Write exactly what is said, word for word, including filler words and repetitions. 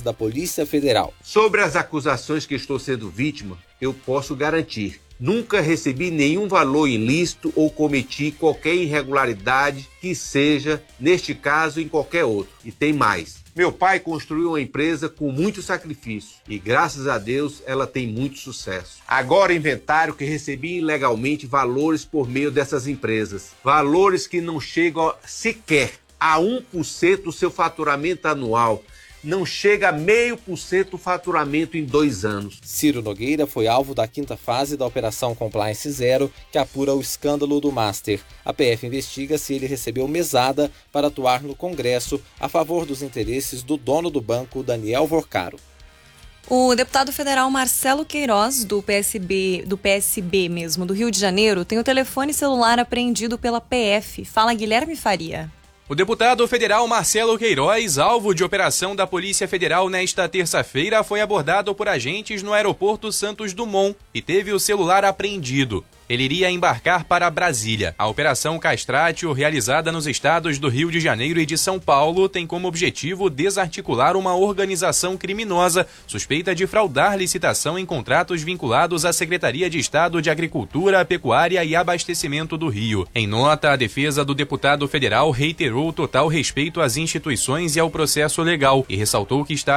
da Polícia Federal. Sobre as acusações que estou sendo vítima, eu posso garantir: nunca recebi nenhum valor ilícito ou cometi qualquer irregularidade que seja, neste caso, em qualquer outro. E tem mais. Meu pai construiu uma empresa com muito sacrifício e, graças a Deus, ela tem muito sucesso. Agora inventaram que recebi ilegalmente valores por meio dessas empresas. Valores que não chegam sequer a um por cento do seu faturamento anual. Não chega a meio por cento do faturamento em dois anos. Ciro Nogueira foi alvo da quinta fase da Operação Compliance Zero, que apura o escândalo do Master. A P F investiga se ele recebeu mesada para atuar no Congresso a favor dos interesses do dono do banco, Daniel Vorcaro. O deputado federal Marcelo Queiroz, do P S B, do P S B mesmo, do Rio de Janeiro, tem o telefone celular apreendido pela P F. Fala, Guilherme Faria. O deputado federal Marcelo Queiroz, alvo de operação da Polícia Federal nesta terça-feira, foi abordado por agentes no aeroporto Santos Dumont e teve o celular apreendido. Ele iria embarcar para Brasília. A Operação Castratio, realizada nos estados do Rio de Janeiro e de São Paulo, tem como objetivo desarticular uma organização criminosa suspeita de fraudar licitação em contratos vinculados à Secretaria de Estado de Agricultura, Pecuária e Abastecimento do Rio. Em nota, a defesa do deputado federal reiterou o total respeito às instituições e ao processo legal e ressaltou que está